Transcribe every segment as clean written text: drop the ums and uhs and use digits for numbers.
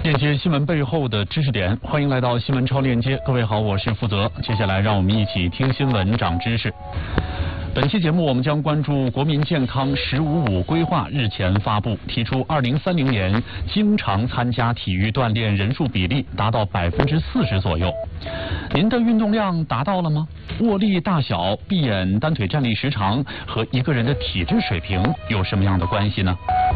链接新闻背后的知识点，欢迎来到新闻超链接。各位好，我是负责。接下来让我们一起听新闻长知识。本期节目我们将关注国民健康“15+5”规划日前发布，提出2030年经常参加体育锻炼人数比例达到40%左右。您的运动量达到了吗？握力大小、闭眼单腿站立时长和一个人的体质水平有什么样的关系呢？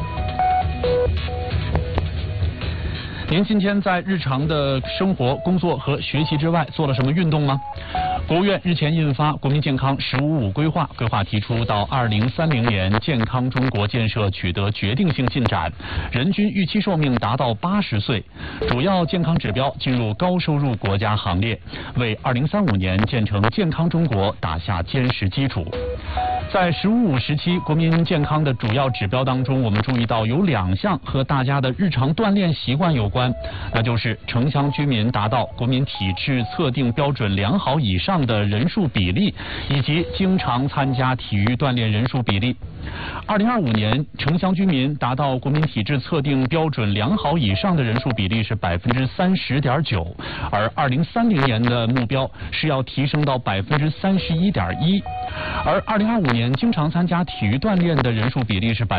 您今天在日常的生活、工作和学习之外做了什么运动吗？国务院日前印发《国民健康“15+5”规划》，规划提出到2030年健康中国建设取得决定性进展，人均预期寿命达到80岁，主要健康指标进入高收入国家行列，为2035年建成健康中国打下坚实基础。在“15+5”时期，国民健康的主要指标当中，我们注意到有2项和大家的日常锻炼习惯有关，那就是城乡居民达到国民体质测定标准良好以上的人数比例，以及经常参加体育锻炼人数比例。2025年，城乡居民达到国民体质测定标准良好以上的人数比例是30.9%，而2030年的目标是要提升到31.1%，而2025年经常参加体育锻炼的人数比例是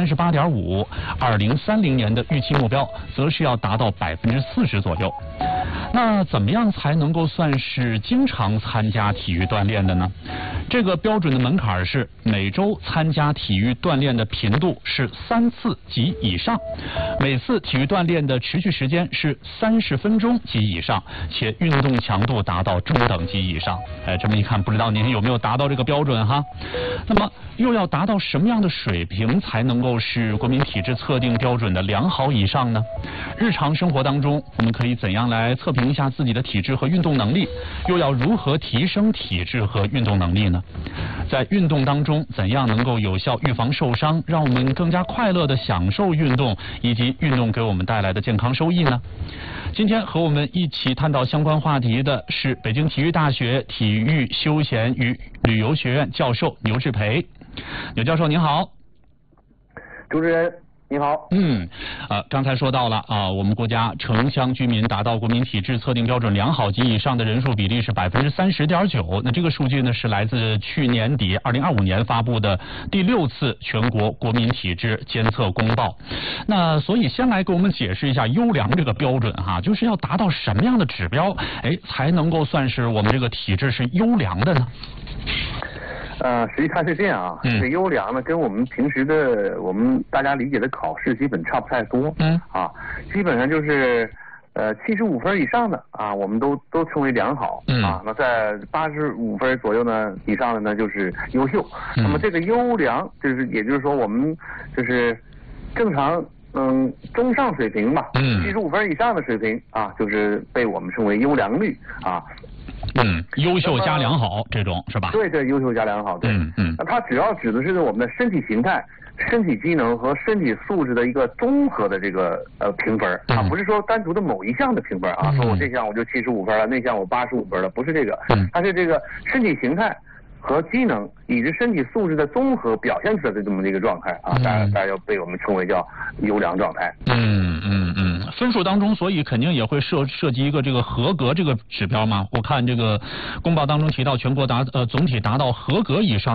38.5%， 2030年的预期目标则是要达到40%左右。那怎么样才能够算是经常参加体育锻炼的呢？这个标准的门槛是每周参加体育锻炼的频度是3次及以上，每次体育锻炼的持续时间是30分钟及以上，且运动强度达到中等级以上。这么一看，不知道您有没有达到这个标准哈？那么又要达到什么样的水平才能够是国民体质测定标准的良好以上呢？日常生活当中，我们可以怎样来测评一下自己的体质和运动能力？又要如何提升体质和运动能力呢？在运动当中，怎样能够有效预防受伤，让我们更加快乐地享受运动，以及运动给我们带来的健康收益呢？今天和我们一起探讨相关话题的是北京体育大学体育休闲与旅游学院教授牛志培。牛教授您好。 主持人你好。 刚才说到了我们国家城乡居民达到国民体质测定标准良好及以上的人数比例是30.9%。那这个数据呢是来自去年底2025年发布的第6次全国国民体质监测公报。那所以先来给我们解释一下优良这个标准哈，就是要达到什么样的指标，才能够算是我们这个体质是优良的呢？ 实际上是这样啊，这个优良呢，跟我们平时的我们大家理解的考试基本差不太多。基本上就是75分以上的我们都称为良好那在85分左右呢以上的呢就是优秀。那么这个优良也就是说我们就是正常中上水平吧，75分以上的水平就是被我们称为优良率优秀加良好这种是吧？ 对，优秀加良好，对。那它主要指的是我们的身体形态、身体机能和身体素质的一个综合的这个评分不是说单独的某一项的评分说我这项我就75分了，那项我85分了，不是这个，它是这个身体形态和机能以及身体素质的综合表现出来的这么一个状态大家要被我们称为叫优良状态。 分数当中，所以肯定也会涉及一个这个合格这个指标嘛。我看这个公报当中提到，全国总体达到合格以上